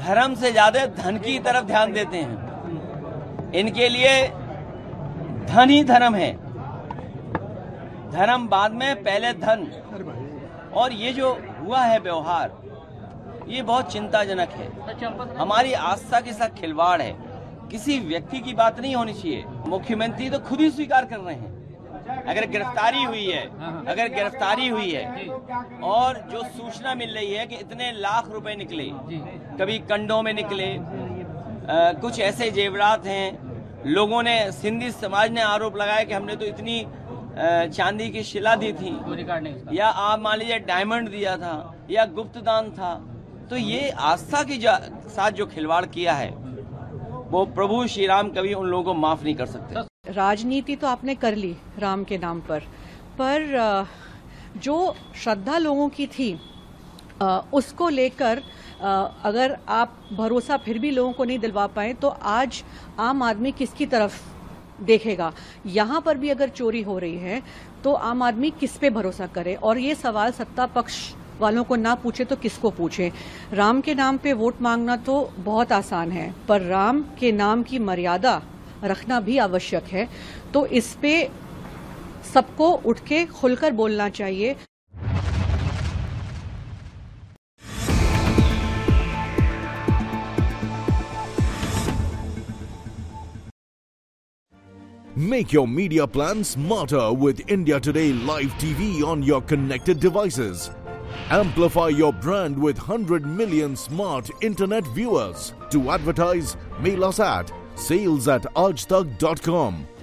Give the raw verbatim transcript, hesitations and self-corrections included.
धर्म से ज्यादा धन की तरफ ध्यान देते हैं। इनके लिए धन ही धर्म है, धर्म बाद में, पहले धन। और ये जो हुआ है व्यवहार, ये बहुत चिंताजनक है। हमारी आस्था के साथ खिलवाड़ है। किसी व्यक्ति की बात नहीं होनी चाहिए। मुख्यमंत्री तो खुद ही स्वीकार कर रहे हैं, अगर गिरफ्तारी हुई है अगर गिरफ्तारी हुई है और जो सूचना मिल रही है कि इतने लाख रुपए निकले, कभी कंडों में निकले, आ, कुछ ऐसे जेवरात हैं। लोगों ने, सिंधी समाज ने आरोप लगाया कि हमने तो इतनी आ, चांदी की शिला दी थी, या आप मान लीजिए डायमंड दिया था, या गुप्त दान था। तो ये आस्था के साथ जो खिलवाड़ किया है, वो प्रभु श्री राम कभी उन लोगों को माफ नहीं कर सकते। राजनीति तो आपने कर ली राम के नाम पर, पर जो श्रद्धा लोगों की थी उसको लेकर अगर आप भरोसा फिर भी लोगों को नहीं दिलवा पाए, तो आज आम आदमी किसकी तरफ देखेगा? यहाँ पर भी अगर चोरी हो रही है तो आम आदमी किस पे भरोसा करे? और ये सवाल सत्ता पक्ष वालों को ना पूछे तो किसको पूछे? राम के नाम पे वोट मांगना तो बहुत आसान है, पर राम के नाम की मर्यादा रखना भी आवश्यक है। तो इस पे सबको उठ के खुलकर बोलना चाहिए। Make your media plan smarter with India Today Live T V on your connected devices. Amplify your brand with one hundred million smart internet viewers. To advertise, mail us at sales at aajtak dot com.